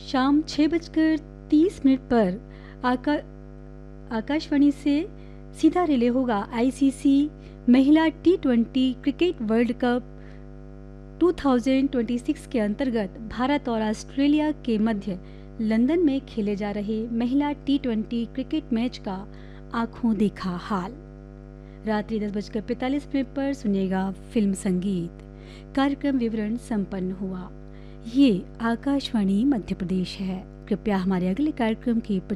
शाम 6:30 पर आकाशवाणी से सीधा रिले होगा आईसीसी महिला टी20 क्रिकेट वर्ल्ड कप 2026 के अंतर्गत भारत और ऑस्ट्रेलिया के मध्य लंदन में खेले जा रहे महिला टी20 क्रिकेट मैच का आंखों देखा हाल। रात्रि 10:45 पर सुनिएगा फिल्म संगीत। कार्यक्रम विवरण संपन्न हुआ। ये आकाशवाणी मध्य प्रदेश है। कृपया हमारे अगले कार्यक्रम की